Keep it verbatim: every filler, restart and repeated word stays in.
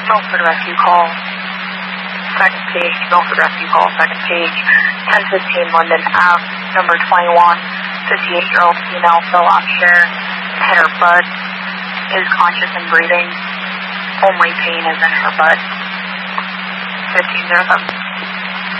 Milford Rescue Call. Second page, Milford Rescue Call, second page. ten fifteen London Ave, number twenty-one. fifty-eight-year-old female fell off chair, hit her butt, is conscious and breathing. Only pain is in her butt. fifteen oh seven.